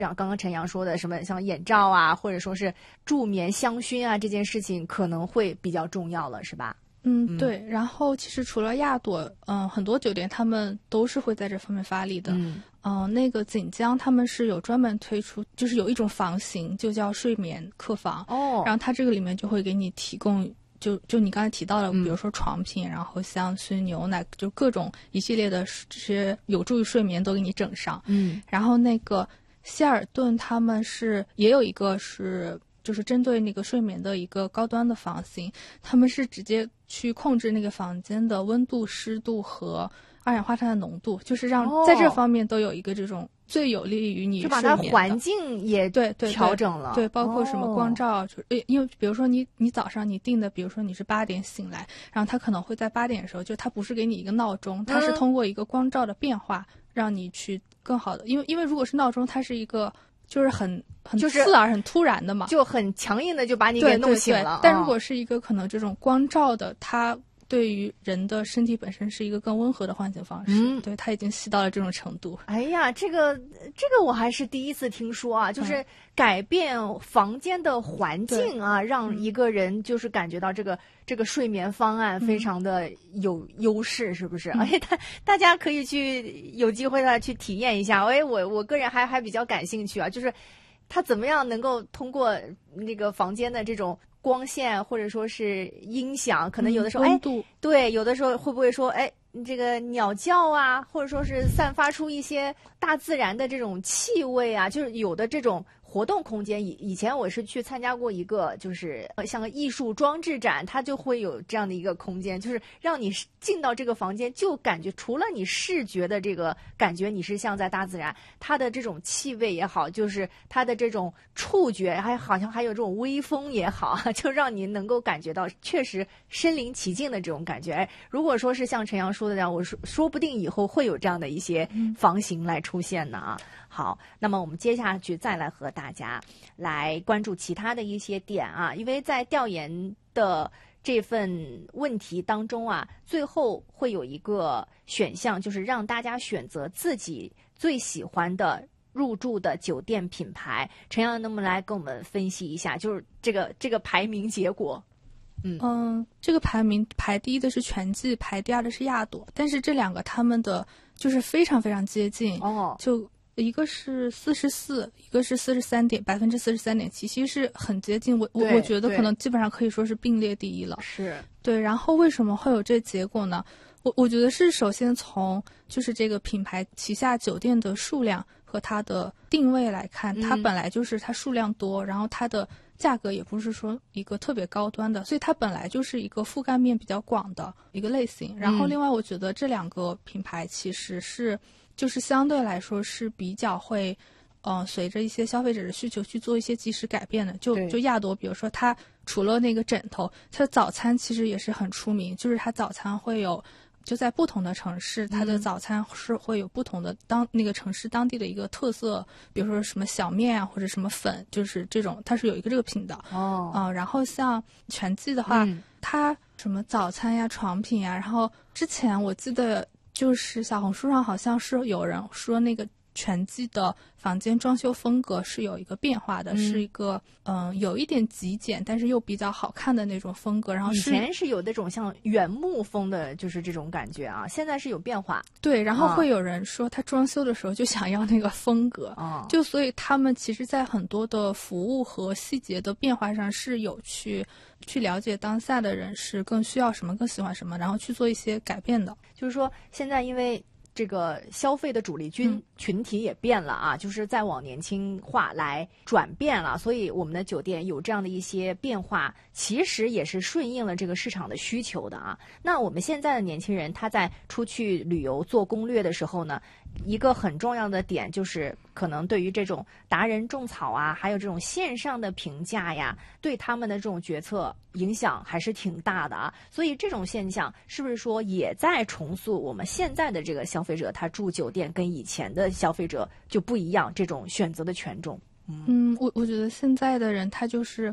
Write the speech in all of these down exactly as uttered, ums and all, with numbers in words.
像刚刚陈阳说的什么像眼罩啊，或者说是助眠香薰啊，这件事情可能会比较重要了，是吧？ 嗯，对。然后其实除了亚朵，嗯、呃，很多酒店他们都是会在这方面发力的。 嗯， 嗯、呃，那个锦江他们是有专门推出，就是有一种房型就叫睡眠客房。 哦， 然后它这个里面就会给你提供。就就你刚才提到的， 嗯、 比如说床品，然后香薰、牛奶，就各种一系列的这些有助于睡眠都给你整上。 嗯， 然后那个希尔顿他们是也有一个是就是针对那个睡眠的一个高端的房型，他们是直接去控制那个房间的温度、湿度和二氧化碳的浓度，就是让在这方面都有一个这种最有利于你睡眠的， 就把它环境也对对调整了， 对，包括什么光照，就因为比如说你你早上你定的，比如说你是八点醒来，然后它可能会在八点的时候，就它不是给你一个闹钟，它是通过一个光照的变化，让你去更好的，因为因为如果是闹钟，它是一个就是很很刺耳、很突然的嘛， 就很强硬的就把你给弄醒了。 对对对，但如果是一个可能这种光照的，它对于人的身体本身是一个更温和的唤醒方式，嗯，对，它已经细到了这种程度。 哎呀，这个这个我还是第一次听说啊，就是改变房间的环境啊，嗯、让一个人就是感觉到这个、嗯、这个睡眠方案非常的有优势，是不是？嗯、哎，大大家可以去有机会的去体验一下。哎，我我个人还还比较感兴趣啊，就是它怎么样能够通过那个房间的这种光线或者说是音响，可能有的时候、嗯、哎，对，有的时候会不会说哎，这个鸟叫啊，或者说是散发出一些大自然的这种气味啊，就是有的这种活动空间。以以前我是去参加过一个，就是像个艺术装置展，它就会有这样的一个空间，就是让你进到这个房间，就感觉除了你视觉的这个感觉，你是像在大自然，它的这种气味也好，就是它的这种触觉，还好像还有这种微风也好，就让你能够感觉到确实身临其境的这种感觉。哎，如果说是像陈阳说的这样，我说说不定以后会有这样的一些房型来出现呢啊。好，那么我们接下去再来和大家来关注其他的一些点啊，因为在调研的这份问题当中啊，最后会有一个选项，就是让大家选择自己最喜欢的入住的酒店品牌。陈阳能不能来跟我们分析一下，就是这个这个排名结果？嗯嗯，这个排名排第一的是全季，排第二的是亚朵，但是这两个他们的就是非常非常接近哦， 就一个是四十四，一个是四十三点百分之四十三点七，其实是很接近。我我我觉得可能基本上可以说是并列第一了。 是对，然后为什么会有这结果呢？我我觉得是首先从就是这个品牌旗下酒店的数量和它的定位来看，它本来就是它数量多，然后它的价格也不是说一个特别高端的，所以它本来就是一个覆盖面比较广的一个类型。然后另外我觉得这两个品牌其实是就是相对来说是比较会呃，随着一些消费者的需求去做一些及时改变的。就就亚朵，比如说它除了那个枕头，它的早餐其实也是很出名，就是它早餐会有就在不同的城市，它的早餐是会有不同的当那个城市当地的一个特色，比如说什么小面啊，或者什么粉，就是这种它是有一个这个品的哦。 呃，然后像全季的话、 嗯， 它什么早餐呀、床品呀，然后之前我记得就是小红书上好像是有人说那个全季的房间装修风格是有一个变化的， 嗯、 是一个嗯、呃、有一点极简但是又比较好看的那种风格。然后以前是有那种像原木风的，就是这种感觉啊，现在是有变化。 对，然后会有人说他装修的时候就想要那个风格啊、哦， 就所以他们其实在很多的服务和细节的变化上是有去去了解当下的人是更需要什么更喜欢什么，然后去做一些改变的。 就是说现在因为这个消费的主力军群体也变了啊、嗯，就是在往年轻化来转变了，所以我们的酒店有这样的一些变化，其实也是顺应了这个市场的需求的啊。那我们现在的年轻人他在出去旅游做攻略的时候呢，一个很重要的点就是可能对于这种达人种草啊，还有这种线上的评价呀，对他们的这种决策影响还是挺大的啊。所以这种现象是不是说也在重塑我们现在的这个消费者他住酒店跟以前的消费者就不一样，这种选择的权重？ 嗯，嗯我我觉得现在的人他就是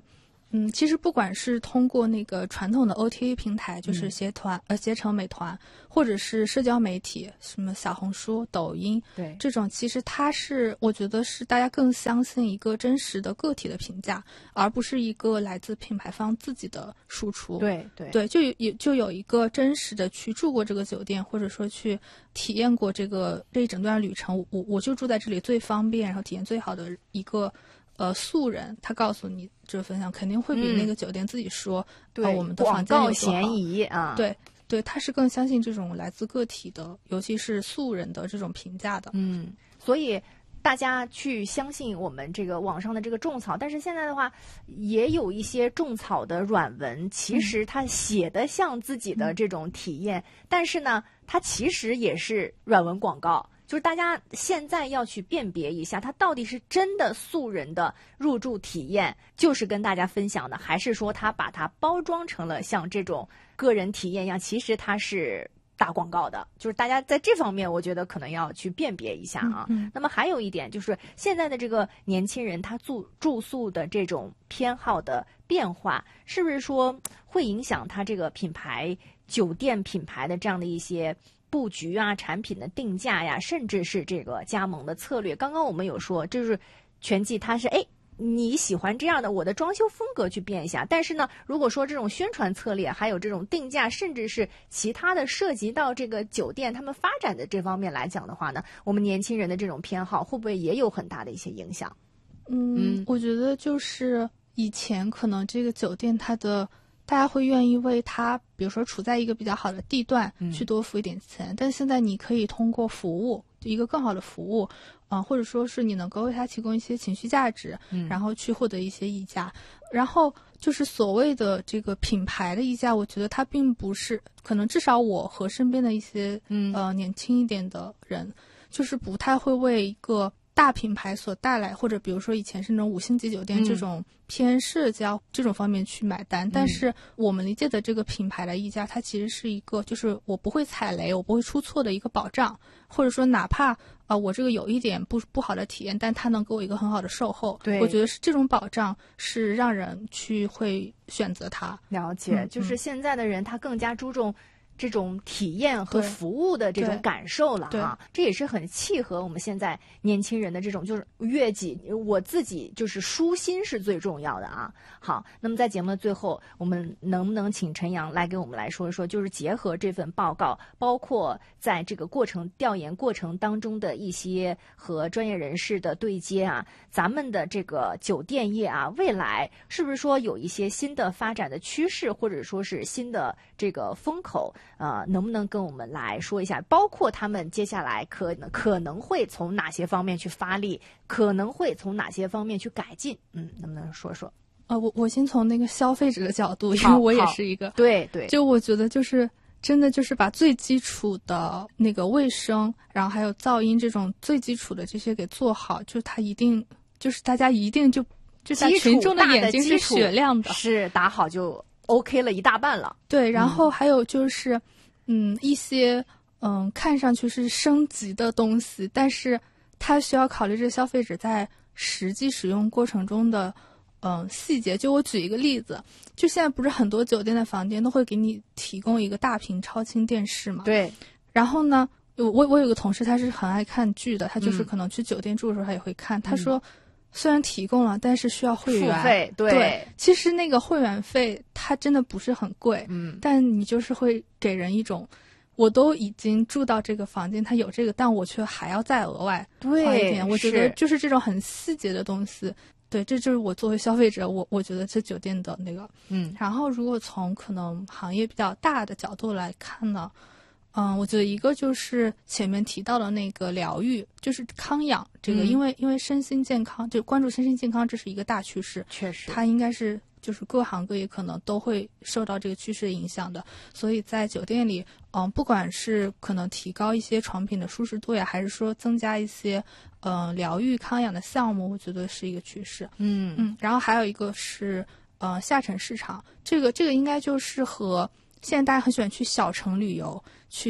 嗯，其实不管是通过那个传统的 O T A 平台，就是携团、嗯、呃携程、美团，或者是社交媒体，什么小红书、抖音， 对这种，其实它是我觉得是大家更相信一个真实的个体的评价，而不是一个来自品牌方自己的输出。 对对对，就有就有一个真实的去住过这个酒店，或者说去体验过这个这一整段旅程，我我就住在这里最方便，然后体验最好的一个。呃，素人他告诉你这分享肯定会比那个酒店自己说，嗯、 对、 呃，我们的房间有多好， 广告嫌疑啊， 对对，他是更相信这种来自个体的，尤其是素人的这种评价的。 嗯，所以大家去相信我们这个网上的这个种草，但是现在的话，也有一些种草的软文，其实它写的像自己的这种体验，嗯、但是呢，它其实也是软文广告。就是大家现在要去辨别一下，它到底是真的素人的入住体验，就是跟大家分享的，还是说他把它包装成了像这种个人体验一样，其实它是打广告的。就是大家在这方面，我觉得可能要去辨别一下啊。 嗯嗯、 那么还有一点就是，现在的这个年轻人他住住宿的这种偏好的变化，是不是说会影响他这个品牌酒店品牌的这样的一些布局啊，产品的定价呀，甚至是这个加盟的策略？刚刚我们有说，就是全季它是哎，你喜欢这样的，我的装修风格去变一下。但是呢，如果说这种宣传策略，还有这种定价，甚至是其他的涉及到这个酒店他们发展的这方面来讲的话呢，我们年轻人的这种偏好会不会也有很大的一些影响？ 嗯，嗯我觉得就是以前可能这个酒店它的。大家会愿意为它，比如说处在一个比较好的地段，去多付一点钱。嗯、但现在你可以通过服务，一个更好的服务，啊、呃，或者说是你能够为它提供一些情绪价值， 嗯、 然后去获得一些溢价。然后就是所谓的这个品牌的溢价，我觉得它并不是，可能至少我和身边的一些、 嗯、 呃年轻一点的人，就是不太会为一个大品牌所带来，或者比如说以前是那种五星级酒店、嗯、这种偏社交这种方面去买单、嗯、但是我们理解的这个品牌的溢价，它其实是一个就是我不会踩雷，我不会出错的一个保障，或者说哪怕啊、呃、我这个有一点不不好的体验，但它能给我一个很好的售后。 对， 我觉得是这种保障是让人去会选择它。 了解、嗯、就是现在的人他更加注重这种体验和服务的这种感受了啊，这也是很契合我们现在年轻人的这种，就是悦己，我自己就是舒心是最重要的啊。好，那么在节目的最后，我们能不能请陈阳来给我们来说一说，就是结合这份报告，包括在这个过程调研过程当中的一些和专业人士的对接啊，咱们的这个酒店业啊，未来是不是说有一些新的发展的趋势，或者说是新的这个风口？呃，能不能跟我们来说一下，包括他们接下来可能可能会从哪些方面去发力，可能会从哪些方面去改进？嗯，能不能说说？ 呃，我我先从那个消费者的角度，因为我也是一个， 对对， 就我觉得就是真的就是把最基础的那个卫生，然后还有噪音这种最基础的这些给做好，就它一定就是大家一定就就在群众的眼睛是雪亮的， 是打好就。OK 了一大半了， 对，然后还有就是，嗯，嗯一些嗯看上去是升级的东西，但是它需要考虑这消费者在实际使用过程中的嗯细节。就我举一个例子，就现在不是很多酒店的房间都会给你提供一个大屏超清电视嘛？ 对。 然后呢，我我有个同事他是很爱看剧的，他就是可能去酒店住的时候他也会看，嗯、他说。虽然提供了，但是需要会员付费，对。 对，其实那个会员费它真的不是很贵， 嗯， 但你就是会给人一种，我都已经住到这个房间，它有这个，但我却还要再额外花一点。我觉得就是这种很细节的东西，对，这就是我作为消费者，我我觉得这酒店的那个， 嗯。 然后如果从可能行业比较大的角度来看呢。嗯，我觉得一个就是前面提到的那个疗愈，就是康养这个， 嗯、 因为因为身心健康，就关注身心健康，这是一个大趋势， 确实， 它应该是就是各行各业可能都会受到这个趋势影响的，所以在酒店里，嗯，不管是可能提高一些床品的舒适度呀，还是说增加一些呃疗愈康养的项目，我觉得是一个趋势。 嗯嗯，然后还有一个是呃下沉市场，这个这个应该就是和。现在大家很喜欢去小城旅游，去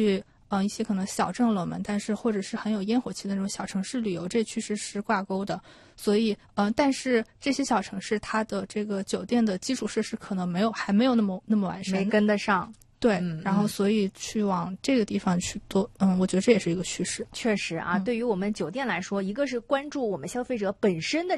呃一些可能小镇冷门，但是或者是很有烟火气的那种小城市旅游，这趋势是挂钩的。所以，呃，但是这些小城市它的这个酒店的基础设施可能没有还没有那么那么完善， 没跟得上。 对， 嗯、 然后所以去往这个地方去多，嗯，我觉得这也是一个趋势。 确实啊，嗯、对于我们酒店来说，一个是关注我们消费者本身的